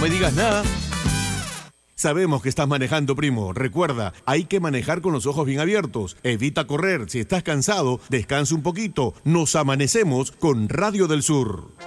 me digas nada. Sabemos que estás manejando, primo. Recuerda, hay que manejar con los ojos bien abiertos. Evita correr. Si estás cansado, descansa un poquito. Nos amanecemos con Radio del Sur.